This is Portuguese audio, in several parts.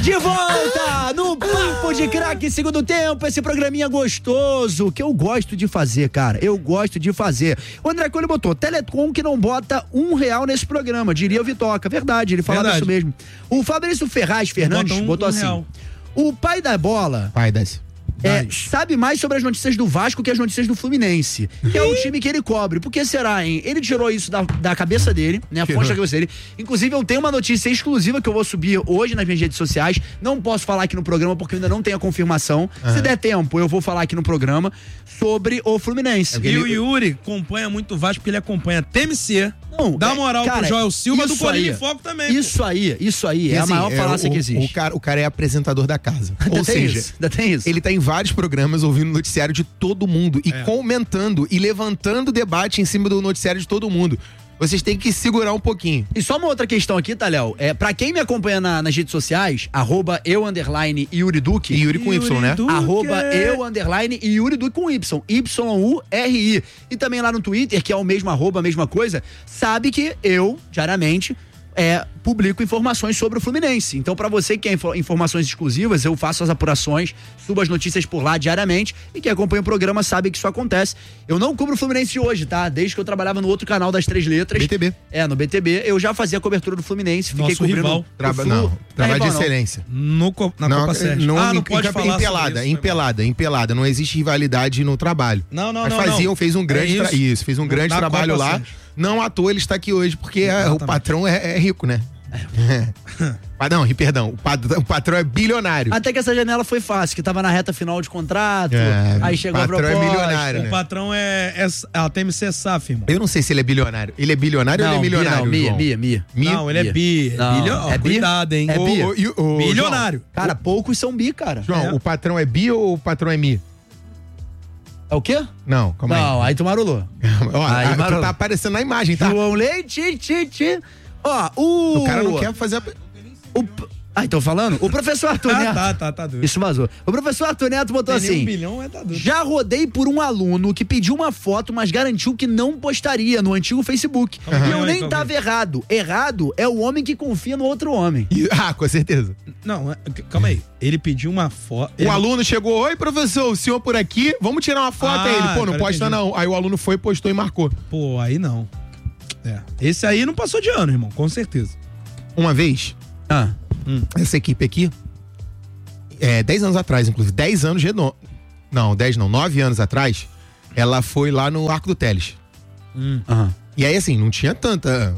De volta no Papo de Craque, segundo tempo, esse programinha gostoso, que eu gosto de fazer, cara, eu gosto de fazer. O André Coelho botou, Telecom que não bota R$1 nesse programa, diria o Vitoca, verdade, ele falava isso mesmo. O Fabrício Ferraz Fernandes botou assim, o pai da bola... Pai das... sabe mais sobre as notícias do Vasco que as notícias do Fluminense, que é o time que ele cobre. Por que será, hein? Ele tirou isso da cabeça dele, né? A fonte da cabeça dele. Inclusive, eu tenho uma notícia exclusiva que eu vou subir hoje nas minhas redes sociais. Não posso falar aqui no programa porque eu ainda não tenho a confirmação. Se der tempo, eu vou falar aqui no programa sobre o Fluminense. E o Yuri acompanha muito o Vasco porque ele acompanha TMC. Dá moral pro Joel Silva do Corinthians em Foco também. Isso aí. É assim, a maior falácia que existe. O cara é apresentador da casa. Ou seja, ainda tem isso. Ele tá em vários programas ouvindo o noticiário de todo mundo e comentando e levantando debate em cima do noticiário de todo mundo. Vocês têm que segurar um pouquinho. E só uma outra questão aqui, tá, Léo? Pra quem me acompanha nas redes sociais, @eu_Yuri Duque. Yuri com Y, né? @eu_Yuri Duque com Y. YURI. E também lá no Twitter, que é o mesmo @, a mesma coisa, sabe que eu, diariamente, publico informações sobre o Fluminense. Então, pra você que quer informações exclusivas, eu faço as apurações, subo as notícias por lá diariamente, e quem acompanha o programa sabe que isso acontece. Eu não cubro o Fluminense de hoje, tá? Desde que eu trabalhava no outro canal das 3 letras. BTB. No BTB, eu já fazia a cobertura do Fluminense, fiquei Nosso cobrindo... rival. Trabalho de excelência. Na Copa Sérgio. Não pode falar em pelada. Não existe rivalidade no trabalho. Fez um grande trabalho lá. Sérgio. Não à toa ele está aqui hoje, porque o patrão é rico, né? Perdão, o patrão é bilionário. Até que essa janela foi fácil, que tava na reta final de contrato, aí chegou a proposta. O patrão é milionário, né? O patrão a TMC SAF, irmão. Eu não sei se ele é bilionário. Ele é bilionário ou ele é milionário? Mia. Não, ele é bi. É bi? Cuidado, hein? Bilionário. João, cara, poucos são bi, cara. João, o patrão é bi ou o patrão é mi? É o quê? Não, calma aí. Não, aí tu marulou. Tu tá aparecendo na imagem, tá? João Leite, O cara não quer fazer então falando? O professor Arthur Neto... Tá doido. Isso vazou. O professor Arthur Neto botou assim... Já rodei por um aluno que pediu uma foto, mas garantiu que não postaria no antigo Facebook. E eu nem tava errado. Errado é o homem que confia no outro homem. Com certeza. Não, calma aí. Ele pediu uma foto... O aluno chegou, oi professor, o senhor por aqui, vamos tirar uma foto. Aí ele, não posta não. Aí o aluno foi, postou e marcou. Pô, aí não. Esse aí não passou de ano, irmão, com certeza. Uma vez... Essa equipe aqui, 10 anos atrás, inclusive, 9 anos atrás, ela foi lá no Arco do Teles. E aí, assim, não tinha tanta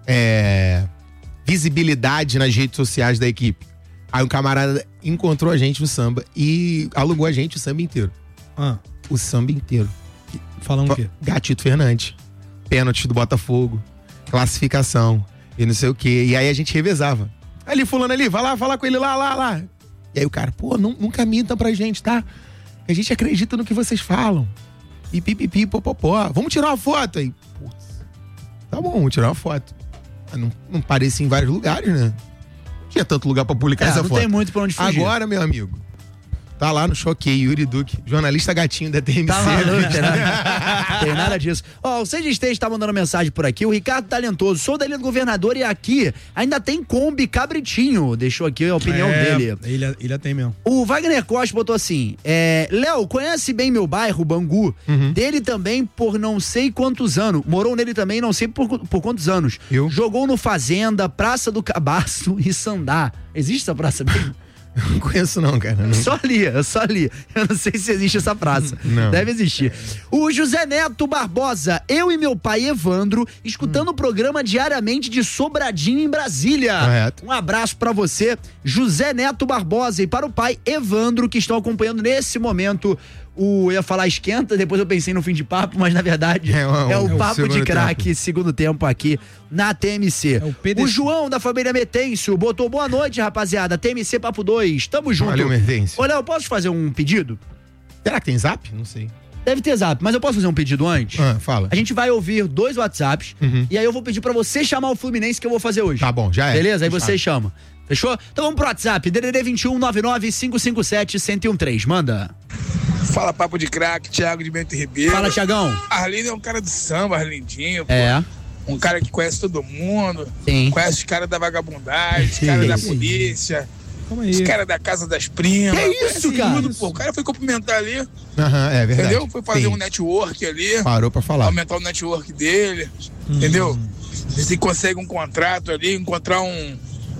visibilidade nas redes sociais da equipe. Aí um camarada encontrou a gente no samba e alugou a gente o samba inteiro. O samba inteiro. Falando o quê? Gatito Fernandes, pênalti do Botafogo, classificação e não sei o quê. E aí a gente revezava. Ali, fulano ali, vai lá falar com ele lá. E aí o cara, nunca mintam pra gente, tá? A gente acredita no que vocês falam. E pipipi, popopó. Vamos tirar uma foto aí. Putz, tá bom, vamos tirar uma foto. Não parecia em vários lugares, né? Não tinha tanto lugar pra publicar essa foto. Não tem muito pra onde fugir. Agora, meu amigo, tá lá no Choquei, Yuri Duque, jornalista gatinho da TMC. Tá maluco, tem nada disso. O Seja Stage tá mandando mensagem por aqui. O Ricardo Talentoso, sou da Ilha do Governador e aqui ainda tem Kombi Cabritinho. Deixou aqui a opinião dele. Ele tem mesmo. O Wagner Costa botou assim, Léo, conhece bem meu bairro, Bangu? Dele também por não sei quantos anos. Morou nele também não sei por quantos anos. Jogou no Fazenda, Praça do Cabaço e Sandá. Existe essa praça mesmo? Não conheço não, cara. Não. Só ali. Eu não sei se existe essa praça. Não. Deve existir. O José Neto Barbosa, eu e meu pai Evandro, escutando o programa diariamente de Sobradinho em Brasília. Correto. Um abraço pra você, José Neto Barbosa, e para o pai Evandro, que estão acompanhando nesse momento eu ia falar esquenta, depois eu pensei no fim de papo, mas na verdade é o Papo de Craque, segundo tempo aqui na TMC. O João da família Metêncio botou boa noite, rapaziada, TMC Papo 2, tamo junto. Valeu, Metêncio. Olha, eu posso fazer um pedido? Será que tem zap? Não sei. Deve ter zap, mas eu posso fazer um pedido antes? Fala. A gente vai ouvir 2 WhatsApps e aí eu vou pedir pra você chamar o Fluminense que eu vou fazer hoje. Tá bom, já é. Beleza? Aí você chama. Fechou? Então vamos pro WhatsApp, DDD 21 99 557 1013, manda. Fala, Papo de Craque, Thiago de Bento Ribeiro. Fala, Thiagão. Arlindo é um cara do samba, Arlindinho. Pô. Um cara que conhece todo mundo. Sim. Conhece os caras da vagabundagem, os caras da polícia. calma aí. Esse cara é da casa das primas. Que isso, cara? Tudo, pô. O cara foi cumprimentar ali. É verdade. Entendeu? Foi fazer Sim. um network ali. Parou pra falar. Aumentar o network dele. Entendeu? Se consegue um contrato ali, encontrar um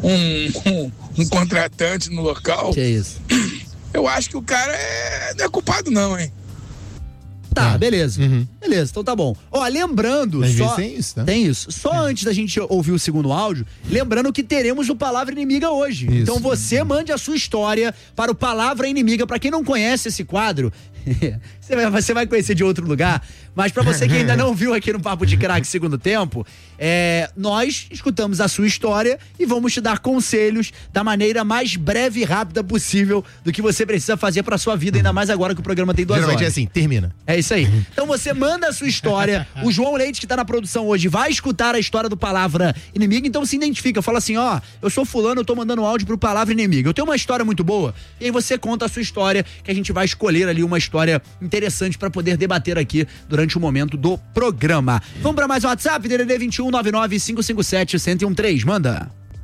contratante no local. Que isso? Eu acho que o cara não é culpado, não, hein? Tá, beleza. Beleza, então tá bom. Ó, lembrando, Às só... vezes tem isso, né? Tem isso. Só antes da gente ouvir o segundo áudio, lembrando que teremos o Palavra Inimiga hoje. Isso. Então você mande a sua história para o Palavra Inimiga. Pra quem não conhece esse quadro, você vai conhecer de outro lugar, mas pra você que ainda não viu aqui no Papo de Craque Segundo Tempo, nós escutamos a sua história e vamos te dar conselhos da maneira mais breve e rápida possível do que você precisa fazer pra sua vida, ainda mais agora que o programa tem 2 horas. Geralmente é assim, termina. É isso aí. Então você manda a sua história. O João Leite, que tá na produção hoje, vai escutar a história do Palavra Inimiga. Então se identifica. Fala assim, ó, eu sou fulano, eu tô mandando áudio pro Palavra Inimiga. Eu tenho uma história muito boa. E aí você conta a sua história, que a gente vai escolher ali uma história interessante pra poder debater aqui durante o momento do programa. Vamos pra mais um WhatsApp, DDD 2199-557-1013. Manda.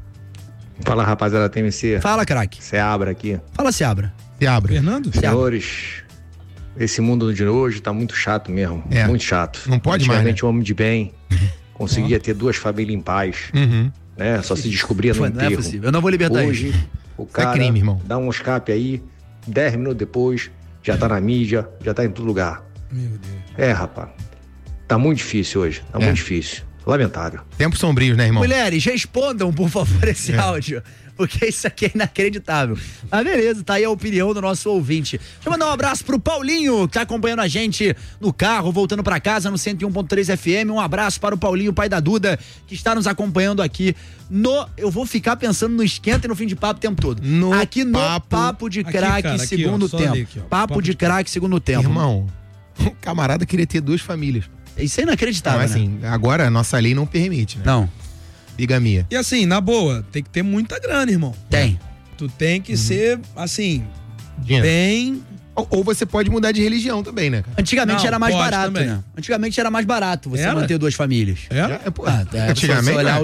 Fala, rapaziada TMC. Fala, craque. Seabra aqui. Fala, Seabra. Se abre. Fernando? Senhores, esse mundo de hoje tá muito chato mesmo. É. Muito chato. Não pode mais, Antigamente, um homem de bem conseguia ter 2 famílias em paz. Né? Só se descobria no Não é enterro. possível. Eu não vou libertar Hoje, isso. o cara crime, irmão. dá um escape aí, 10 minutos depois, já tá na mídia, já tá em todo lugar. Meu Deus. Rapaz. Tá muito difícil hoje. Tá muito difícil. Lamentável. Tempos sombrios, né, irmão? Mulheres, respondam, por favor, esse áudio. Porque isso aqui é inacreditável. Mas beleza, tá aí a opinião do nosso ouvinte. Deixa eu mandar um abraço pro Paulinho, que tá acompanhando a gente no carro, voltando pra casa no 101.3 FM. Um abraço para o Paulinho, pai da Duda, que está nos acompanhando aqui no... Eu vou ficar pensando no esquenta e no fim de papo o tempo todo. Aqui no Papo de Craque Segundo Tempo. Papo de Craque Segundo Tempo. Irmão, o camarada queria ter 2 famílias. Isso é inacreditável, Não, assim, agora a nossa lei não permite, né? Não. Bigamia. E assim, na boa, tem que ter muita grana, irmão. Tem. Tu tem que ser, assim, Dinheiro. bem... Ou você pode mudar de religião também, né, cara? Antigamente Não, era mais pode barato, também. né? Antigamente era mais barato você Era? manter 2 famílias. Pô, Se você olhar,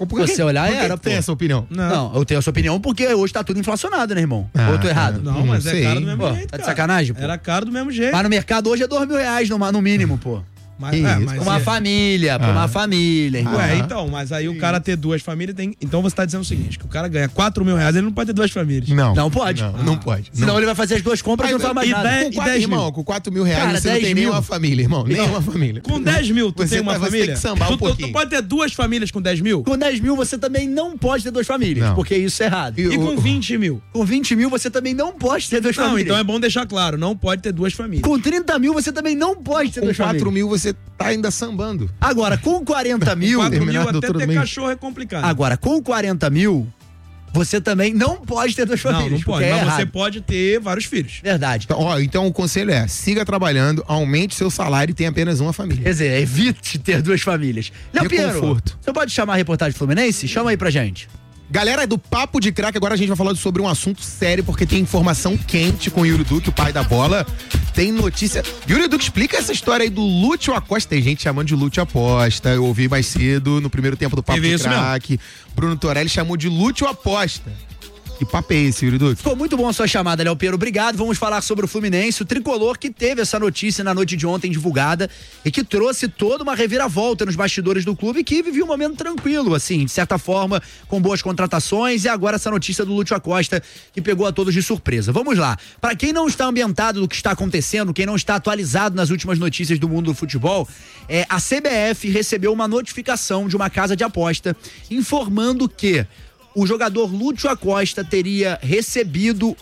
por que tem essa opinião? Não, eu tenho essa opinião porque hoje tá tudo inflacionado, né, irmão? Ou eu tô errado? Não, mas sei. é caro do mesmo Pô, jeito, tá de cara. sacanagem, pô? Era caro do mesmo jeito. Mas no mercado hoje é R$2.000 no mínimo, pô. Mas, Que isso? mas Pra uma família, irmão. Ué, então, mas aí o cara ter 2 famílias tem... Então você tá dizendo o seguinte, que o cara ganha R$4.000, ele não pode ter 2 famílias. Não pode. Não pode. Senão ele vai fazer as 2 compras e não faz mais nada. ideia- Com 4, 10 mil. irmão, com R$4.000 Cara, você não 10 tem mil. nenhuma família, irmão. Nenhuma família. Com 10 mil, tu Você tem uma tá- você família? tem que sambar um pouquinho. Tu pode ter 2 famílias com 10 mil? Com 10 mil você também não pode ter 2 famílias, Não. porque isso é errado. E com 20 mil? Com 20 mil você também não pode ter 2 Não, famílias. então é bom deixar claro, não pode ter 2 famílias. Com 30 mil você também não pode ter Com 2 famílias. 4 mil você tá ainda sambando. Agora, com 40 mil... 4 mil terminado até todo ter mês. cachorro é complicado. Agora, com 40 mil, você também não pode ter 2 famílias. Não pode, porque é mas errado. você pode ter vários filhos. Verdade. Então o conselho é, siga trabalhando, aumente seu salário e tenha apenas uma família. Quer dizer, evite ter 2 famílias. Léo Piero, Reconforto. você pode chamar a reportagem Fluminense? Chama aí pra gente. Galera do Papo de Craque, agora a gente vai falar sobre um assunto sério, porque tem informação quente com o Yuri Duque, o pai da bola. Tem notícia. Yuri Duque, explica essa história aí do Lúcio Acosta. Tem gente chamando de Lúcio Aposta. Eu ouvi mais cedo, no primeiro tempo do Papo Teve de isso mesmo? Craque. Bruno Torelli chamou de Lúcio Aposta. Que papo é esse, Yuri Duque? Ficou muito bom a sua chamada, Léo Piero. Obrigado. Vamos falar sobre o Fluminense, o tricolor que teve essa notícia na noite de ontem divulgada e que trouxe toda uma reviravolta nos bastidores do clube, que vivia um momento tranquilo, assim, de certa forma, com boas contratações, e agora essa notícia do Lúcio Acosta que pegou a todos de surpresa. Vamos lá. Para quem não está ambientado do que está acontecendo, quem não está atualizado nas últimas notícias do mundo do futebol, a CBF recebeu uma notificação de uma casa de aposta informando que o jogador Lúcio Acosta teria recebido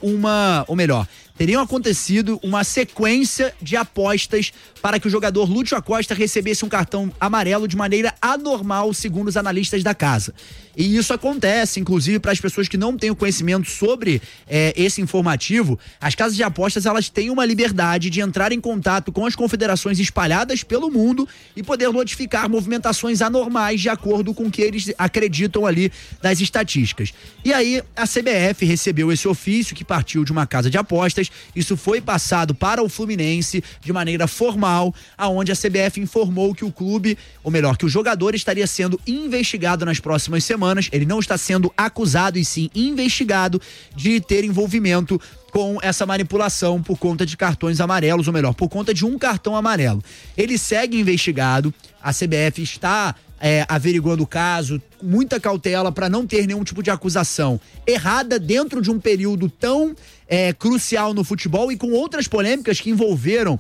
teriam acontecido uma sequência de apostas para que o jogador Lúcio Acosta recebesse um cartão amarelo de maneira anormal, segundo os analistas da casa. E isso acontece, inclusive, para as pessoas que não têm o conhecimento sobre esse informativo. As casas de apostas, elas têm uma liberdade de entrar em contato com as confederações espalhadas pelo mundo e poder notificar movimentações anormais de acordo com o que eles acreditam ali das estatísticas. E aí, a CBF recebeu esse ofício que partiu de uma casa de apostas Isso foi passado para o Fluminense de maneira formal, aonde a CBF informou que o clube, ou melhor, que o jogador estaria sendo investigado nas próximas semanas. Ele não está sendo acusado e sim investigado de ter envolvimento com essa manipulação por conta de cartões amarelos, ou melhor, por conta de um cartão amarelo. Ele segue investigado, a CBF está averiguando o caso, muita cautela para não ter nenhum tipo de acusação errada dentro de um período tão crucial no futebol e com outras polêmicas que envolveram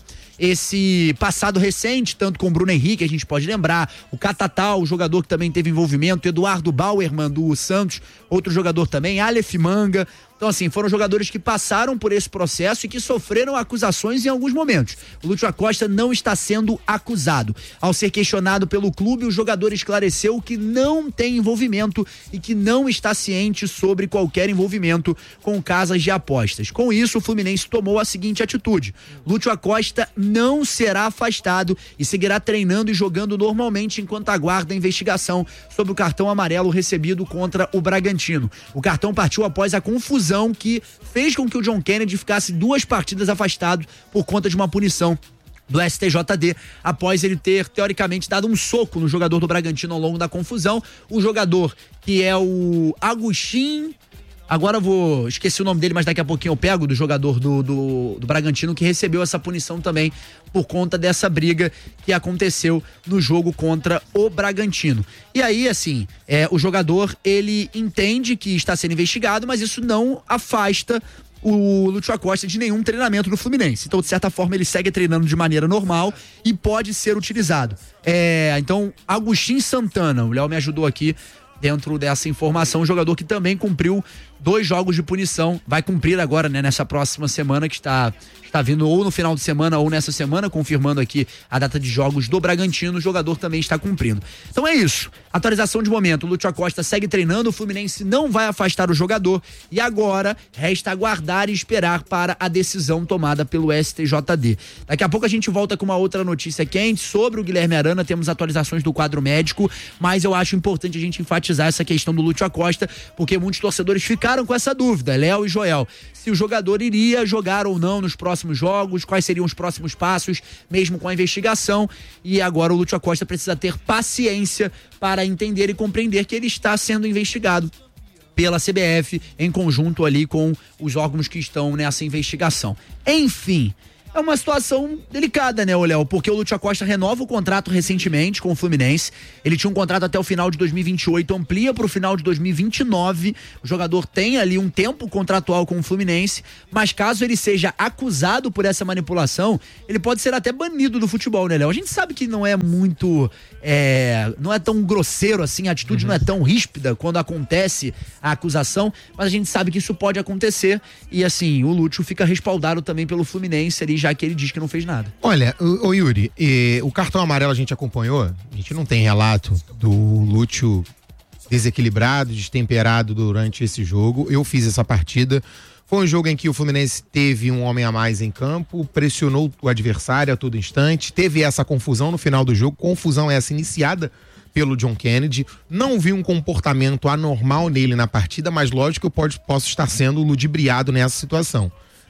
esse passado recente, tanto com o Bruno Henrique, a gente pode lembrar, o Catatal, o jogador que também teve envolvimento, Eduardo Bauerman do Santos, outro jogador também, Aleph Manga. Então, assim, foram jogadores que passaram por esse processo e que sofreram acusações em alguns momentos. O Lúcio Acosta não está sendo acusado. Ao ser questionado pelo clube, o jogador esclareceu que não tem envolvimento e que não está ciente sobre qualquer envolvimento com casas de apostas. Com isso, o Fluminense tomou a seguinte atitude: Lúcio Acosta não será afastado e seguirá treinando e jogando normalmente enquanto aguarda a investigação sobre o cartão amarelo recebido contra o Bragantino. O cartão partiu após a confusão que fez com que o John Kennedy ficasse 2 partidas afastado por conta de uma punição do STJD, após ele ter, teoricamente, dado um soco no jogador do Bragantino ao longo da confusão. O jogador, que é o Agustin... Agora eu esqueci o nome dele, mas daqui a pouquinho eu pego, do jogador do Bragantino, que recebeu essa punição também por conta dessa briga que aconteceu no jogo contra o Bragantino. E aí, assim, o jogador, ele entende que está sendo investigado, mas isso não afasta o Lúcio Acosta de nenhum treinamento do Fluminense. Então, de certa forma, ele segue treinando de maneira normal e pode ser utilizado. Então, Agustin Santana, o Léo me ajudou aqui dentro dessa informação, um jogador que também cumpriu 2 jogos de punição, vai cumprir agora, né, nessa próxima semana, que está vindo ou no final de semana ou nessa semana, confirmando aqui a data de jogos do Bragantino. O jogador também está cumprindo. Então é isso, atualização de momento, o Lúcio Acosta segue treinando, o Fluminense não vai afastar o jogador e agora resta aguardar e esperar para a decisão tomada pelo STJD. Daqui a pouco a gente volta com uma outra notícia quente sobre o Guilherme Arana, temos atualizações do quadro médico, mas eu acho importante a gente enfatizar essa questão do Lúcio Acosta, porque muitos torcedores ficaram com essa dúvida, Léo e Joel, se o jogador iria jogar ou não nos próximos jogos, quais seriam os próximos passos, mesmo com a investigação, e agora o Lúcio Acosta precisa ter paciência para entender e compreender que ele está sendo investigado pela CBF, em conjunto ali com os órgãos que estão nessa investigação. Enfim, é uma situação delicada, né, Léo? Porque o Lúcio Acosta renova o contrato recentemente com o Fluminense. Ele tinha um contrato até o final de 2028, amplia para o final de 2029. O jogador tem ali um tempo contratual com o Fluminense, mas caso ele seja acusado por essa manipulação, ele pode ser até banido do futebol, né, Léo? A gente sabe que não é muito... não é tão grosseiro assim, a atitude não é tão ríspida quando acontece a acusação, mas a gente sabe que isso pode acontecer e, assim, o Lúcio fica respaldado também pelo Fluminense ali, já que ele diz que não fez nada. Olha, o Yuri, o cartão amarelo a gente acompanhou, a gente não tem relato do Lúcio desequilibrado, destemperado durante esse jogo. Eu fiz essa partida, foi um jogo em que o Fluminense teve um homem a mais em campo, pressionou o adversário a todo instante, teve essa confusão no final do jogo, confusão essa iniciada pelo John Kennedy, não vi um comportamento anormal nele na partida, mas lógico que eu posso estar sendo ludibriado nessa situação.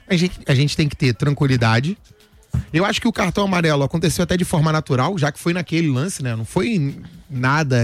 A gente tem que ter tranquilidade. Eu acho que o cartão amarelo aconteceu até de forma natural, já que foi naquele lance, né? Não foi nada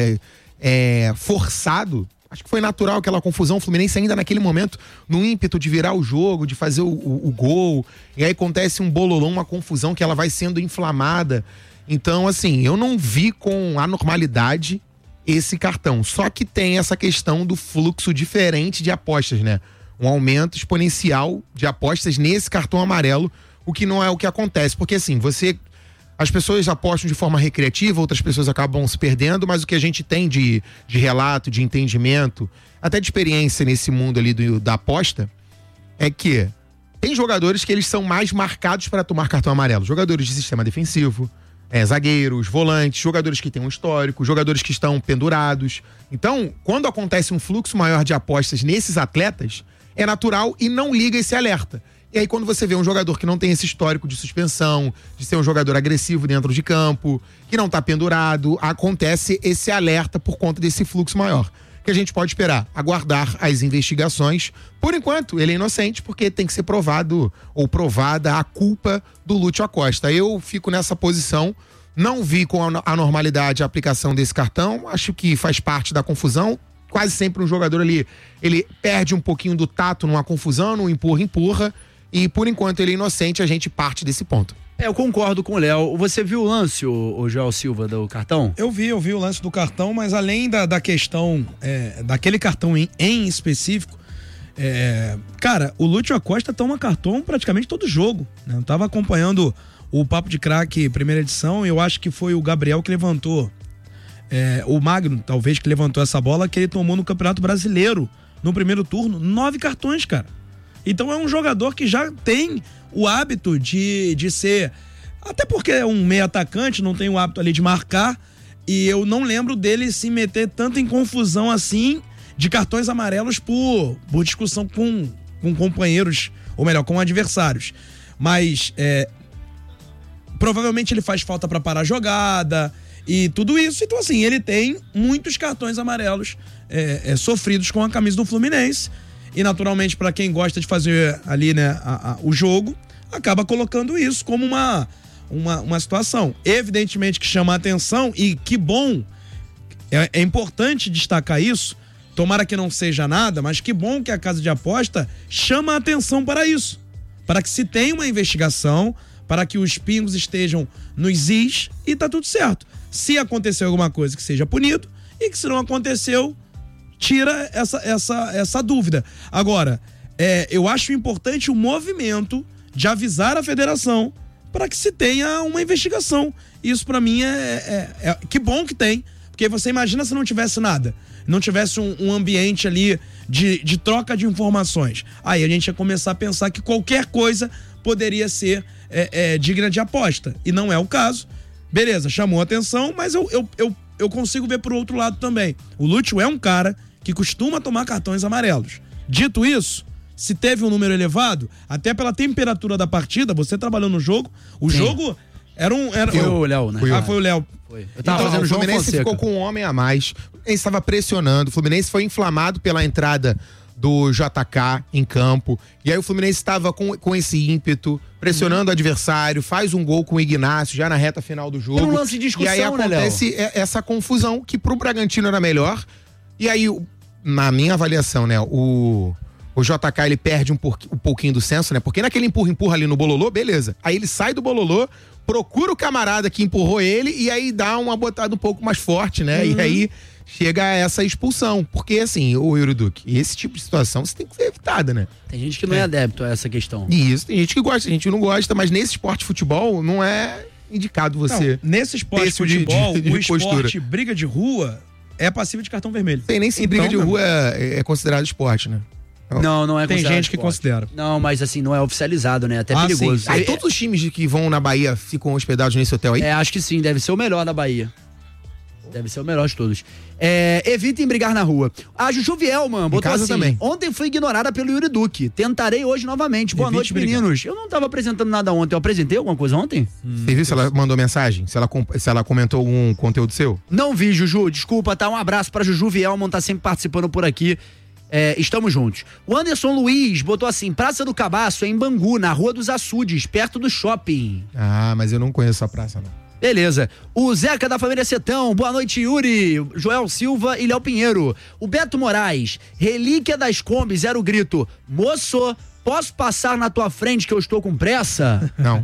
forçado. Acho que foi natural aquela confusão. O Fluminense ainda naquele momento, no ímpeto de virar o jogo, de fazer o gol. E aí acontece um bololão, uma confusão que ela vai sendo inflamada. Então, assim, eu não vi com anormalidade esse cartão. Só que tem essa questão do fluxo diferente de apostas, né? Um aumento exponencial de apostas nesse cartão amarelo, o que não é o que acontece. Porque assim, as pessoas apostam de forma recreativa, outras pessoas acabam se perdendo, mas o que a gente tem de relato, de entendimento, até de experiência nesse mundo ali da aposta, é que tem jogadores que eles são mais marcados para tomar cartão amarelo. Jogadores de sistema defensivo, zagueiros, volantes, jogadores que têm um histórico, jogadores que estão pendurados. Então, quando acontece um fluxo maior de apostas nesses atletas, é natural e não liga esse alerta. E aí quando você vê um jogador que não tem esse histórico de suspensão, de ser um jogador agressivo dentro de campo, que não tá pendurado, acontece esse alerta por conta desse fluxo maior. que a gente pode esperar? Aguardar as investigações. Por enquanto, ele é inocente porque tem que ser provado ou provada a culpa do Lúcio Acosta. Eu fico nessa posição, não vi com a normalidade a aplicação desse cartão, acho que faz parte da confusão. Quase sempre um jogador ali, ele perde um pouquinho do tato numa confusão, num empurra, e por enquanto ele é inocente, a gente parte desse ponto. Eu concordo com o Léo. Você viu o lance, o Joel Silva, do cartão? Eu vi o lance do cartão, mas além da questão, daquele cartão em específico, cara, o Lúcio Acosta toma cartão praticamente todo jogo, né? Eu tava acompanhando o Papo de Craque primeira edição, e eu acho que foi o Gabriel que levantou, o Magno, talvez, que levantou essa bola, que ele tomou no Campeonato Brasileiro, no primeiro turno, 9 cartões, cara. Então é um jogador que já tem o hábito de ser, até porque é um meio atacante, não tem o hábito ali de marcar, e eu não lembro dele se meter tanto em confusão assim, de cartões amarelos por discussão com companheiros, ou melhor, com adversários. Mas provavelmente ele faz falta para parar a jogada e tudo isso. Então, assim, ele tem muitos cartões amarelos sofridos com a camisa do Fluminense. E, naturalmente, para quem gosta de fazer ali, né, o jogo, acaba colocando isso como uma situação. Evidentemente que chama a atenção, e que bom, é importante destacar isso, tomara que não seja nada, mas que bom que a casa de aposta chama a atenção para isso. Para que se tenha uma investigação, para que os pingos estejam nos is e tá tudo certo. Se aconteceu alguma coisa, que seja punido, e que se não aconteceu, tira essa dúvida. Agora, eu acho importante o movimento de avisar a federação para que se tenha uma investigação. Isso para mim que bom que tem, porque você imagina se não tivesse nada, não tivesse um ambiente ali de troca de informações. Aí a gente ia começar a pensar que qualquer coisa poderia ser digna de aposta, e não é o caso. Beleza, chamou a atenção, mas eu consigo ver por outro lado também. O Lúcio é um cara que costuma tomar cartões amarelos. Dito isso, se teve um número elevado, até pela temperatura da partida, você trabalhou no jogo, o jogo era Foi o Léo, né? Foi o Léo. Foi. Eu tava fazendo o Fluminense ficou com um homem a mais. O Fluminense estava pressionando. O Fluminense foi inflamado pela entrada do JK em campo. E aí o Fluminense estava com esse ímpeto, pressionando o adversário, faz um gol com o Ignacio já na reta final do jogo. Era um lance de discussão, e aí acontece essa confusão que pro Bragantino era melhor. E aí, na minha avaliação, né, o JK, ele perde um pouquinho do senso, né? Porque naquele empurra ali no bololô, beleza. Aí ele sai do bololô, procura o camarada que empurrou ele e aí dá uma botada um pouco mais forte, né? E aí chega a essa expulsão. Porque, assim, o Euriduque, esse tipo de situação você tem que ser evitada, né? Tem gente que não é adepto a essa questão. Isso, tem gente que gosta, tem gente que não gosta, mas nesse esporte de futebol não é indicado você. Não, nesse esporte de futebol, o esporte briga de rua é passivo de cartão vermelho. Tem nem se briga de rua é considerado esporte, né? Não é considerado. Tem gente que esporte. Considera. Não, mas assim, não é oficializado, né? Até perigoso. Sim. Aí todos os times que vão na Bahia ficam hospedados nesse hotel aí? Acho que sim, deve ser o melhor da Bahia. Deve ser o melhor de todos. Evitem brigar na rua. A Juju Vielman botou assim: também. Ontem fui ignorada pelo Euriduque. Tentarei hoje novamente. Boa noite, meninos. Eu não tava apresentando nada ontem. Eu apresentei alguma coisa ontem? Você viu se ela mandou mensagem? Se ela comentou algum conteúdo seu? Não vi, Juju. Desculpa, tá? Um abraço pra Juju Vielman, tá sempre participando por aqui. Estamos juntos. O Anderson Luiz botou assim: Praça do Cabaço, em Bangu, na Rua dos Açudes, perto do shopping. Ah, mas eu não conheço a praça, não. Beleza. O Zeca da família Setão, boa noite, Yuri, Joel Silva e Léo Pinheiro. O Beto Moraes, relíquia das Kombis, era o grito: moço, posso passar na tua frente que eu estou com pressa? Não.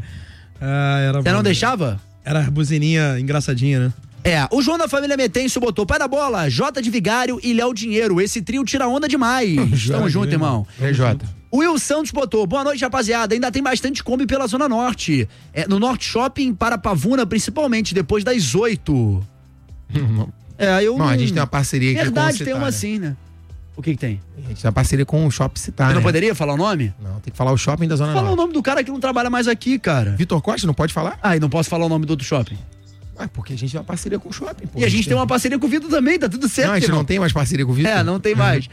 Você não deixava? Era a buzininha engraçadinha, né? O João da família Metencio botou: pai da bola, Jota de Vigário e Léo Dinheiro. Esse trio tira onda demais. Tamo junto, irmão. Jota. O Will Santos botou: boa noite, rapaziada. Ainda tem bastante Kombi pela Zona Norte. No Norte Shopping para Pavuna, principalmente, depois das 8. Não, a gente tem uma parceria aqui com o Verdade, Citar, tem uma né? assim, né? O que tem? A gente tem uma parceria com o Shopping Citar, Você não né? poderia falar o nome? Não, tem que falar o shopping da Zona Fala o Norte. nome do cara que não trabalha mais aqui, cara. Vitor Costa, não pode falar? E não posso falar o nome do outro shopping? Ah, porque a gente tem uma parceria com o shopping, pô. E a gente tem uma parceria com o Vitor também, tá tudo certo. Não, a gente irmão. não tem mais parceria com o Vitor? Não tem mais.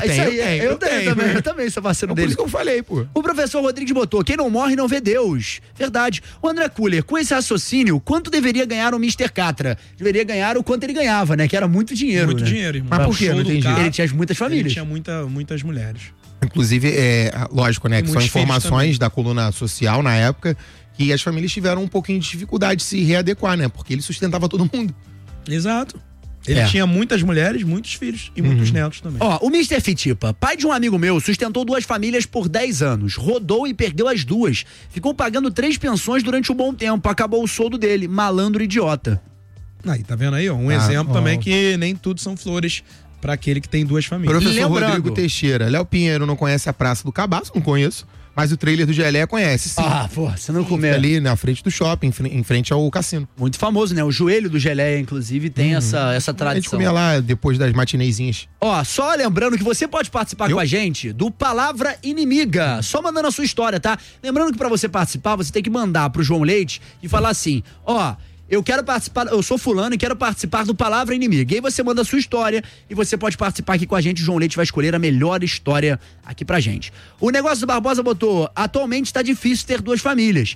Eu tenho também, eu também sou parceiro Por dele. isso que eu falei, pô. O professor Rodrigues botou, quem não morre não vê Deus. Verdade. O André Kuller, com esse raciocínio, quanto deveria ganhar o Mr. Catra? Deveria ganhar o quanto ele ganhava, né? Que era muito dinheiro, Muito né? dinheiro, irmão. Mas por quê? Show Não do entendi. cara, Ele tinha muitas famílias. Ele tinha muitas mulheres. Inclusive, lógico, né? Que são muitos filhos informações também. da coluna social na época que as famílias tiveram um pouquinho de dificuldade de se readequar, né? Porque ele sustentava todo mundo. Exato. Ele tinha muitas mulheres, muitos filhos e muitos netos também. Ó, o Mr. Fitipa, pai de um amigo meu, sustentou 2 famílias por 10 anos. Rodou e perdeu as 2. Ficou pagando 3 pensões durante um bom tempo. Acabou o soldo dele. Malandro idiota. Aí, tá vendo aí, ó? Um exemplo também que nem tudo são flores pra aquele que tem 2 famílias. Professor Lembrando- Rodrigo Teixeira. Léo Pinheiro não conhece a Praça do Cabaço? Não conheço. Mas o trailer do Geleia conhece, sim. Pô, você não Fica comeu. ali na frente do shopping, em frente ao cassino. Muito famoso, né? O joelho do Geleia, inclusive, tem essa A gente tradição. comia lá depois das matinezinhas. Ó, só lembrando que você pode participar com a gente do Palavra Inimiga. Só mandando a sua história, tá? Lembrando que pra você participar, você tem que mandar pro João Leite e falar assim, ó... Eu quero participar, eu sou fulano e quero participar do Palavra Inimiga. E aí você manda a sua história e você pode participar aqui com a gente. O João Leite vai escolher a melhor história aqui pra gente. O Negócio do Barbosa botou, atualmente tá difícil ter 2 famílias.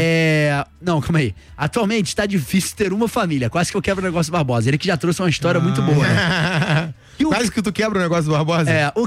Não, calma aí. Atualmente tá difícil ter uma família. Quase que eu quebro o Negócio do Barbosa. Ele que já trouxe uma história muito boa, né? E o- Quase que tu quebra o negócio do Barbosa.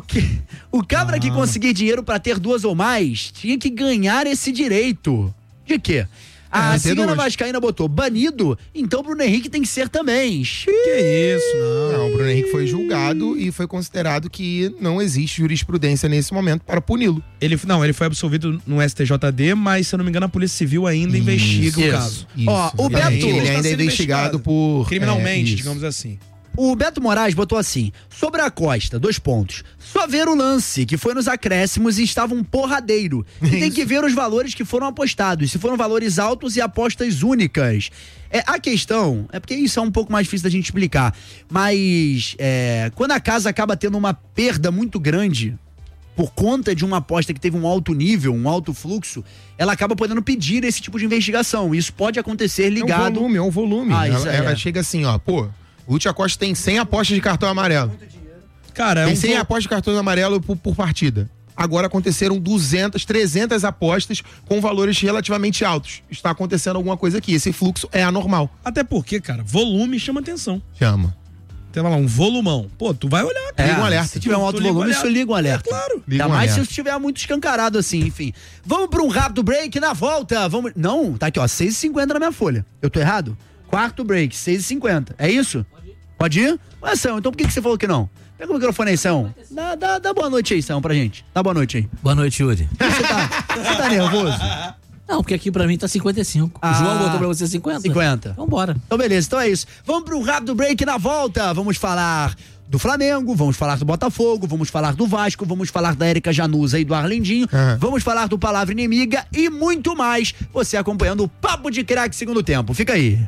O cabra que conseguir dinheiro pra ter 2 ou mais tinha que ganhar esse direito. De quê? A ter Cigana 2. Vascaína botou banido, então Bruno Henrique tem que ser também. Que isso, não. Não, o Bruno Henrique foi julgado e foi considerado que não existe jurisprudência nesse momento para puni-lo. Ele foi absolvido no STJD, mas, se eu não me engano, a Polícia Civil ainda investiga o caso. Ó, o Beto- Ele Está ainda é sendo investigado por... criminalmente, isso. digamos assim. O Beto Moraes botou assim, sobre a Costa, 2 pontos. Só ver o lance, que foi nos acréscimos e estava um porradeiro. E tem que ver os valores que foram apostados, se foram valores altos e apostas únicas. A questão, porque isso é um pouco mais difícil da gente explicar, mas quando a casa acaba tendo uma perda muito grande, por conta de uma aposta que teve um alto nível, um alto fluxo, ela acaba podendo pedir esse tipo de investigação. Isso pode acontecer ligado... É um volume. Isso aí, Ela chega assim, ó, pô, o Lúcio Acosta tem 100 apostas de cartão amarelo. Cara, Tem 100 apostas de cartão amarelo por partida. Agora aconteceram 200, 300 apostas com valores relativamente altos. Está acontecendo alguma coisa aqui. Esse fluxo é anormal. Até porque, cara, volume chama atenção. Chama. Tem lá um volumão. Pô, tu vai olhar. Liga um alerta. Se tiver um alto Tu liga o volume, alerta. isso liga um alerta. Claro. Liga Ainda um mais se alerta. estiver muito escancarado assim, enfim. Vamos para um rápido break na volta. Vamos. Não, tá aqui, ó, 6h50 na minha folha. Eu tô errado? Quarto break, 6h50. É isso? Pode ir? Ué, São, então por que você falou que não? Pega o microfone aí, São. Dá boa noite aí, São, pra gente. Dá boa noite aí. Boa noite, Yuri. Você tá nervoso? Não, porque aqui pra mim tá 55. Ah, O João botou pra você 50? 50. Vambora. Então, beleza, então é isso. Vamos para um rápido break na volta. Vamos falar do Flamengo, vamos falar do Botafogo, vamos falar do Vasco, vamos falar da Érica Januza e do Arlindinho, vamos falar do Palavra Inimiga e muito mais. Você acompanhando o Papo de Craque segundo tempo. Fica aí.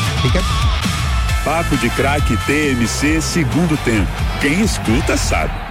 Papo de Craque TMC segundo tempo. Quem escuta sabe.